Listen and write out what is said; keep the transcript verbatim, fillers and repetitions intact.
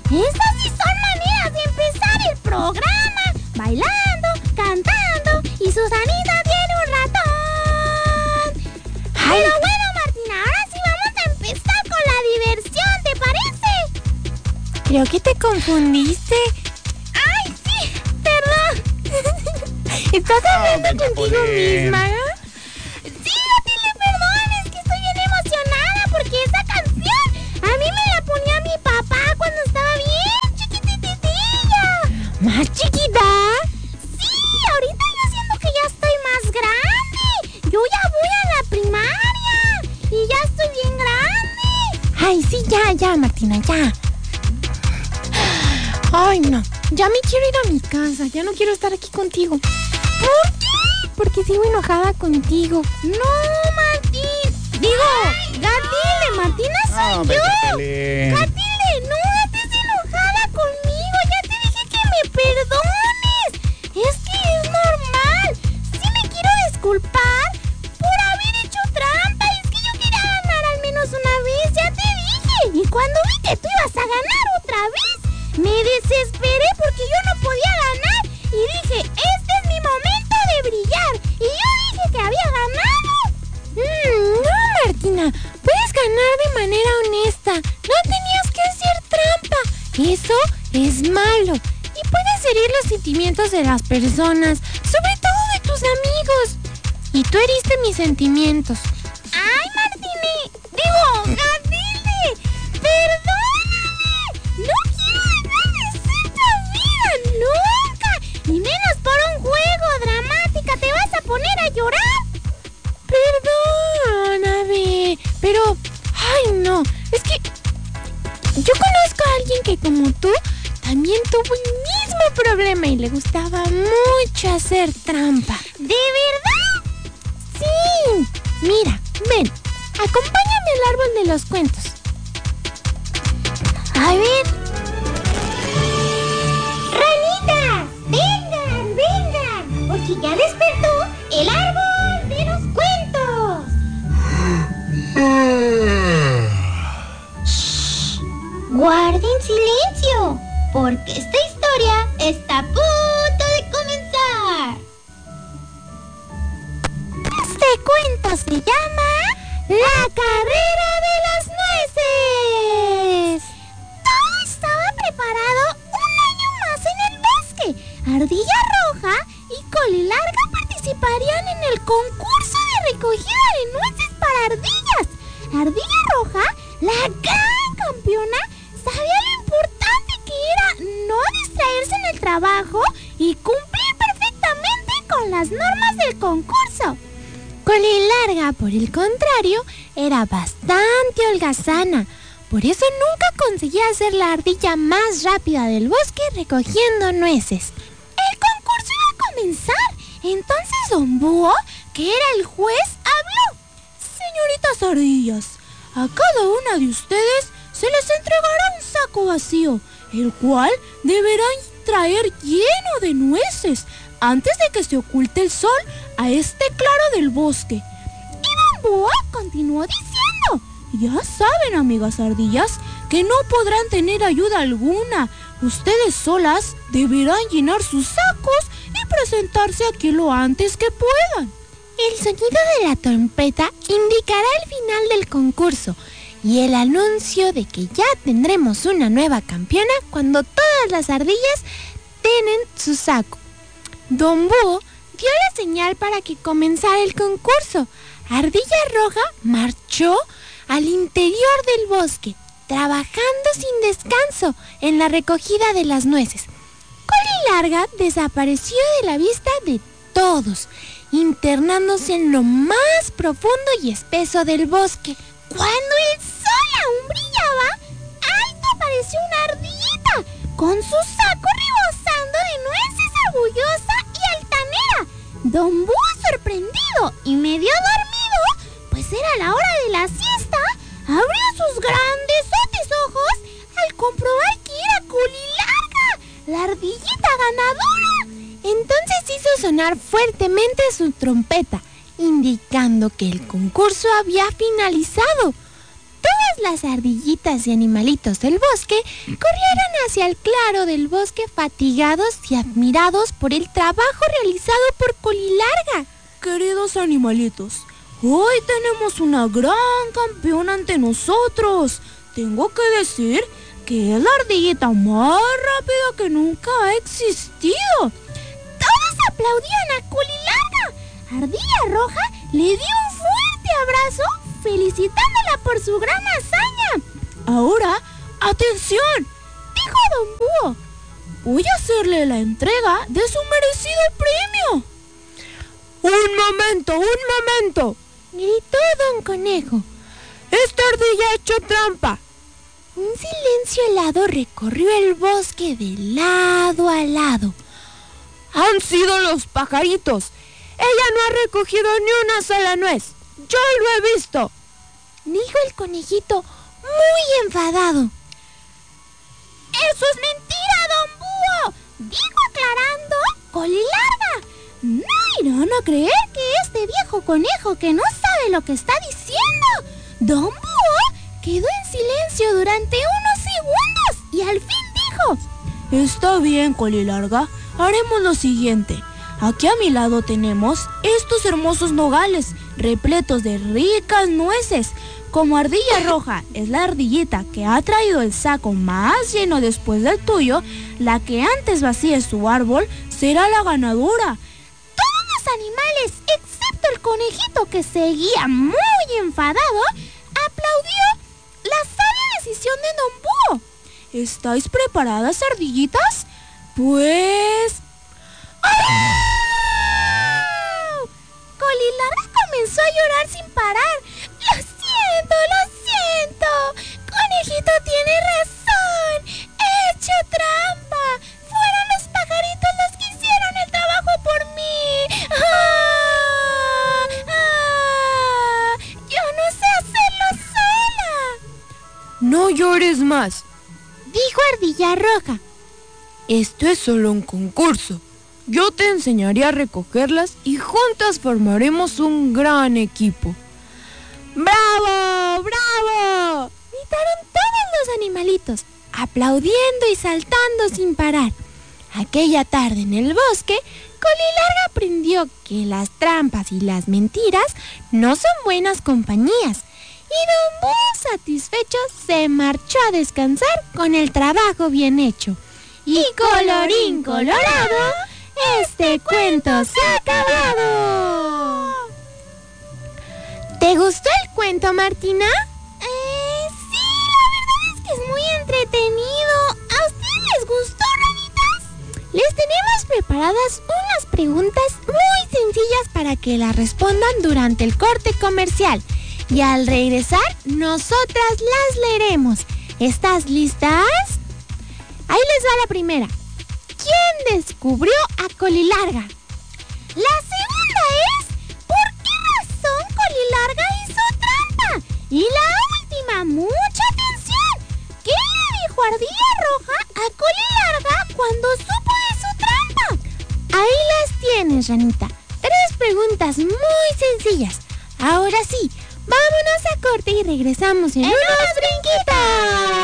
Esas sí son maneras de empezar el programa, bailando, cantando y Susanita tiene un ratón. Ay. Pero bueno, Martina, ahora sí vamos a empezar con la diversión, ¿te parece? Creo que te confundiste. ¡Ay, sí! ¡Perdón! ¿Estás hablando Hombre, contigo Chapulín. misma? Sí, Otile, perdón, es que estoy bien emocionada porque esa canción a mí me la ponía mi papá cuando estaba bien chiquititilla. ¿Más chiquita? Sí, ahorita yo siento que ya estoy más grande. Yo ya voy a la primaria y ya estoy bien grande. Ay, sí, ya, ya, Martina, ya. Ay, no. Ya me quiero ir a mi casa. Ya no quiero estar aquí contigo. ¿Por qué? Porque sigo enojada contigo. No, Martín. Digo, Gatilde, Martina soy Hombre, yo. Chapulín. Gatilde, no estés enojada conmigo. Ya te dije que me perdones. Es que es normal. Sí me quiero disculpar por haber hecho trampa. Es que yo quería ganar al menos una vez. Ya te dije. Y cuando vi que tú ibas a ganar otra vez, me desesperé porque yo no podía ganar. Y dije, este es mi momento de brillar. Y yo dije que había ganado. Mm, no, Martina. Puedes ganar de manera honesta. No tenías que hacer trampa. Eso es malo. Y puedes herir los sentimientos de las personas. Sobre todo de tus amigos. Y tú heriste mis sentimientos. ¡Ay, Martine! Digo, Gatilde, perdóname. No quiero dejar de ser tu amiga nunca. Y menos por un juego, dramática. ¿Te vas a poner a llorar? Perdóname. Pero, ay, no. Es que yo conozco a alguien que, como tú, también tuvo el mismo problema y le gustaba mucho hacer trampa. ¿De verdad? Sí. Mira, ven. Acompáñame al árbol de los cuentos. A ver. ¡Ranitas! ¡Vengan, vengan! Porque ya despertó el árbol de los cuentos. Guarden silencio, porque esta historia está a punto de comenzar. Este cuento se llama La carrera de las nueces. Todo estaba preparado un año más en el bosque. Ardilla Roja y Colilarga participarían en el concurso de recogida de nueces para ardillas. Ardilla Roja, la gran campeona, sabía lo importante que era no distraerse en el trabajo y cumplir perfectamente con las normas del concurso. Colilarga, por el contrario, era bastante holgazana. Por eso nunca conseguía ser la ardilla más rápida del bosque recogiendo nueces. El concurso iba a comenzar. Entonces Don Búho, que era el juez, habló. Señoritas ardillas, a cada una de ustedes se les entregará un saco vacío, el cual deberán traer lleno de nueces antes de que se oculte el sol a este claro del bosque. Y Don Búho continuó diciendo: Ya saben, amigas ardillas, que no podrán tener ayuda alguna. Ustedes solas deberán llenar sus sacos y presentarse aquí lo antes que puedan. El sonido de la trompeta indicará el final del concurso y el anuncio de que ya tendremos una nueva campeona cuando todas las ardillas tienen su saco. Don Búho dio la señal para que comenzara el concurso. Ardilla Roja marchó al interior del bosque, trabajando sin descanso en la recogida de las nueces. Colilarga desapareció de la vista de todos, internándose en lo más profundo y espeso del bosque. Cuando el sol aún brillaba, alto apareció una ardillita, con su saco rebosando de nueces, orgullosa y altanera. Don Búho, sorprendido y medio dormido, pues era la hora de la siesta, abrió sus grandesotes ojos al comprobar que era Colilarga, la ardillita ganadora. Entonces hizo sonar fuertemente su trompeta, indicando que el concurso había finalizado. Todas las ardillitas y animalitos del bosque corrieron hacia el claro del bosque fatigados y admirados por el trabajo realizado por Colilarga. Queridos animalitos, hoy tenemos una gran campeona ante nosotros. Tengo que decir que es la ardillita más rápida que nunca ha existido. Todos aplaudían a Colilarga. Ardilla Roja le dio un fuerte abrazo, felicitándola por su gran hazaña. Ahora, ¡atención!, dijo Don Búho. Voy a hacerle la entrega de su merecido premio. ¡Un momento, un momento!, gritó Don Conejo. ¡Esta ardilla ha hecho trampa! Un silencio helado recorrió el bosque de lado a lado. ¡Han sido los pajaritos! ¡Ella no ha recogido ni una sola nuez! ¡Yo lo he visto!, dijo el conejito muy enfadado. ¡Eso es mentira, Don Búho!, dijo aclarando Colilarga. No irán a creer que este viejo conejo que no sabe lo que está diciendo. Don Búho quedó en silencio durante unos segundos y al fin dijo: Está bien, Colilarga, haremos lo siguiente. Aquí a mi lado tenemos estos hermosos nogales repletos de ricas nueces. Como Ardilla Roja es la ardillita que ha traído el saco más lleno después del tuyo, la que antes vacíe su árbol será la ganadora. Todos los animales, excepto el conejito que seguía muy enfadado, aplaudió la sabia decisión de Don Búho. ¿Estáis preparadas, ardillitas? Pues... ¡Oh! Colilarga comenzó a llorar sin parar. Lo siento, lo siento. Conejito tiene razón. He hecho trampa. Fueron los pajaritos los que hicieron el trabajo por mí. ¡Ah! ¡Ah! Yo no sé hacerlo sola. No llores más, dijo Ardilla Roja. Esto es solo un concurso. Yo te enseñaré a recogerlas y juntas formaremos un gran equipo. ¡Bravo! ¡Bravo!, gritaron todos los animalitos, aplaudiendo y saltando sin parar. Aquella tarde en el bosque, Colilarga aprendió que las trampas y las mentiras no son buenas compañías. Y Don Búho, satisfecho, se marchó a descansar con el trabajo bien hecho. Y colorín colorado, este cuento se ha acabado. ¿Te gustó el cuento, Martina? Eh, sí, la verdad es que es muy entretenido. ¿A ustedes les gustó, ranitas? Les tenemos preparadas unas preguntas muy sencillas para que las respondan durante el corte comercial. Y al regresar, nosotras las leeremos. ¿Estás listas? Ahí les va la primera. ¿Quién descubrió a Colilarga? La segunda es: ¿por qué razón Colilarga hizo trampa? Y la última, mucha atención: ¿qué le dijo Ardilla Roja a Colilarga cuando supo de su trampa? Ahí las tienes, ranita. Tres preguntas muy sencillas. Ahora sí, vámonos a corte y regresamos en, ¡En unos brinquitos.